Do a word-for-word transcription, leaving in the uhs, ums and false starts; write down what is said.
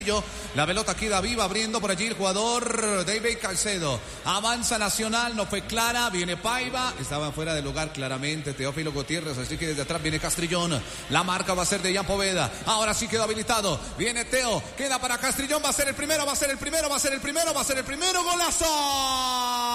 La pelota queda viva, abriendo por allí el jugador David Caicedo. Avanza Nacional, no fue clara, viene Paiva, estaba fuera de lugar claramente Teófilo Gutiérrez, así que desde atrás viene Castrillón. La marca va a ser de Ian Poveda, ahora sí quedó habilitado, viene Teo, queda para Castrillón, va a ser el primero, va a ser el primero, va a ser el primero, va a ser el primero, golazo.